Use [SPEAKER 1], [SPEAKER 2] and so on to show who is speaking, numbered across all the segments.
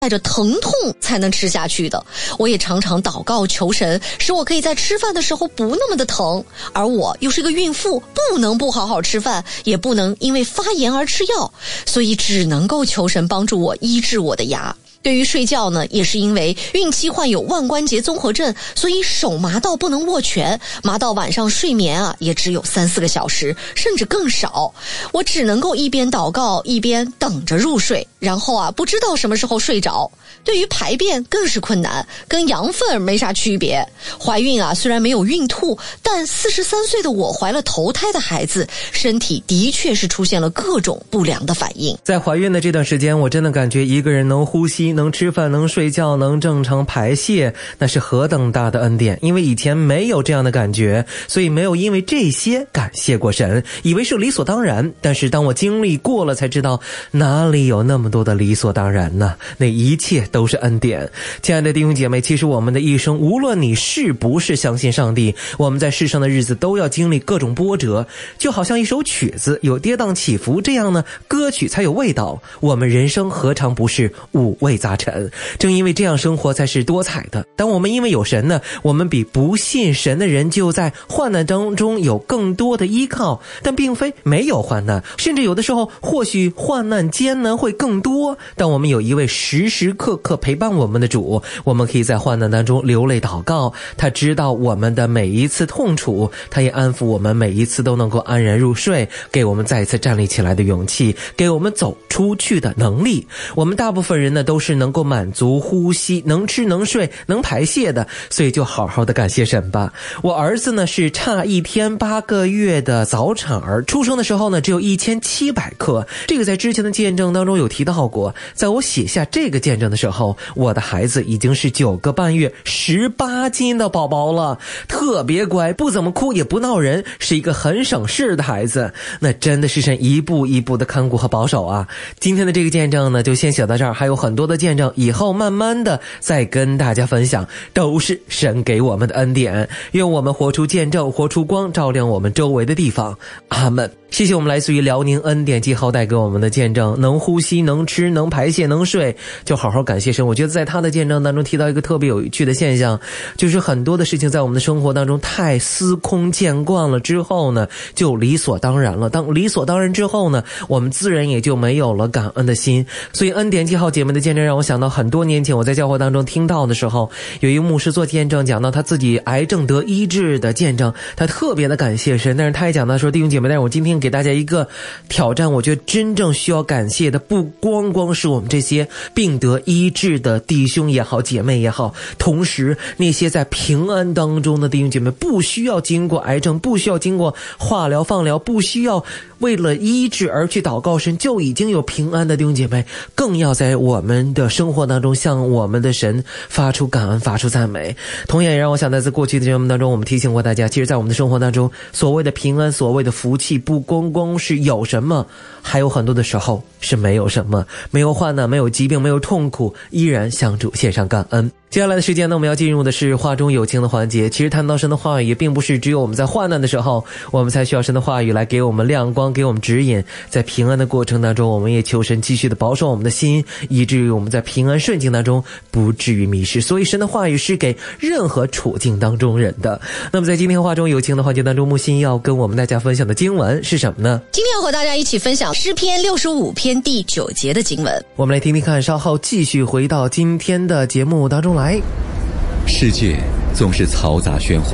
[SPEAKER 1] 带着疼痛才能吃下去的。我也常常祷告求神，使我可以在吃饭的时候不那么的疼。而我又是个孕妇，不能不好好吃饭，也不能因为发炎而吃药，所以只能够求神帮助我医治我的牙。对于睡觉呢，也是因为孕期患有腕关节综合症，所以手麻到不能握拳，麻到晚上睡眠也只有3-4个小时，甚至更少。我只能够一边祷告一边等着入睡，然后不知道什么时候睡着。对于排便更是困难，跟羊粪没啥区别。怀孕虽然没有孕吐，但43岁的我怀了头胎的孩子，身体的确是出现了各种不良的反应。
[SPEAKER 2] 在怀孕的这段时间，我真的感觉一个人能呼吸，能吃饭，能睡觉，能正常排泄，那是何等大的恩典。因为以前没有这样的感觉，所以没有因为这些感谢过神，以为是理所当然。但是当我经历过了才知道，哪里有那么多的理所当然呢？那一切都是恩典。亲爱的弟兄姐妹，其实我们的一生，无论你是不是相信上帝，我们在世上的日子都要经历各种波折，就好像一首曲子有跌宕起伏，这样呢歌曲才有味道。我们人生何尝不是五味杂陈？正因为这样，生活才是多彩的。当我们因为有神呢，我们比不信神的人就在患难当中有更多的依靠，但并非没有患难，甚至有的时候或许患难艰难会更多。但我们有一位时时刻刻陪伴我们的主，我们可以在患难当中流泪祷告，他知道我们的每一次痛楚，他也安抚我们每一次都能够安然入睡，给我们再一次站立起来的勇气，给我们走出去的能力。我们大部分人呢都是能够满足呼吸，能吃能睡能排泄的，所以就好好的感谢神吧。我儿子呢是差1天8个月的早产儿，出生的时候呢只有1700克，这个在之前的见证当中有提到过。在我写下这个见证的时候，我的孩子已经是9个半月18斤的宝宝了，特别乖，不怎么哭也不闹人，是一个很省事的孩子。那真的是神一步一步的看顾和保守啊。今天的这个见证呢就先写到这儿，还有很多的见证以后慢慢的再跟大家分享，都是神给我们的恩典。愿我们活出见证，活出光，照亮我们周围的地方。阿们。谢谢我们来自于辽宁恩典记号带给我们的见证，能呼吸能吃能排泄能睡，就好好感谢神。我觉得在他的见证当中提到一个特别有趣的现象，就是很多的事情在我们的生活当中太司空见惯了之后呢，就理所当然了。当理所当然之后呢，我们自然也就没有了感恩的心。所以恩典记号姐妹的见证让我想到很多年前我在教会当中听到的时候，有一个牧师做见证，讲到他自己癌症得医治的见证，他特别的感谢神。但是他也讲到说，弟兄姐妹，但是我今天给大家一个挑战，我觉得真正需要感谢的不光光是我们这些病得医治的弟兄也好姐妹也好，同时那些在平安当中的弟兄姐妹，不需要经过癌症，不需要经过化疗放疗，不需要为了医治而去祷告神就已经有平安的弟兄姐妹，更要在我们的生活当中向我们的神发出感恩，发出赞美。同样也让我想到在过去的节目当中，我们提醒过大家，其实在我们的生活当中，所谓的平安，所谓的福气，不光光是有什么，还有很多的时候是没有什么，没有患难，没有疾病，没有痛苦，依然向主献上感恩。接下来的时间呢，我们要进入的是话中有情的环节。其实谈到神的话语，也并不是只有我们在患难的时候，我们才需要神的话语来给我们亮光，给我们指引。在平安的过程当中，我们也求神继续的保守我们的心，以至于我们在平安顺境当中不至于迷失。所以神的话语是给任何处境当中人的。那么在今天话中有情的环节当中，木心要跟我们大家分享的经文是什么呢？
[SPEAKER 1] 今天要和大家一起分享诗篇65篇第9节的经文。
[SPEAKER 2] 我们来听听看，稍后继续回到今天的节目当中来。
[SPEAKER 3] 世界总是嘈杂喧哗，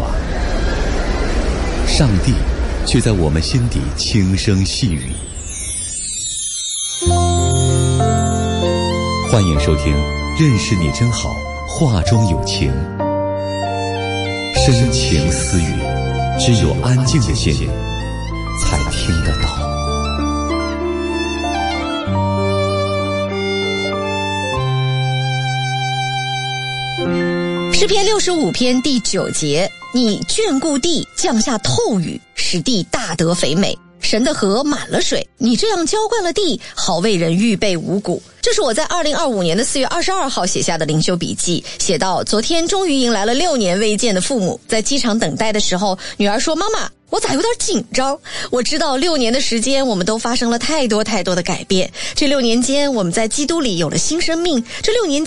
[SPEAKER 3] 上帝却在我们心底轻声细语。欢迎收听认识你真好，话中有情，深情私语，只有安静的心才听得到。
[SPEAKER 1] 诗篇65篇第9节，你眷顾地，降下透雨，使地大得肥美。神的河满了水，你这样浇灌了地，好为人预备五谷。 这是我在2025年的4月22号写下的灵修笔记，写到昨天终于迎来了6年未见的父母，在机场等待的时候，女儿说妈妈，我咋有点紧张？我知道6年的时间我们都发生了太多的改变，这6年间我们在基督里有了新生命，这6年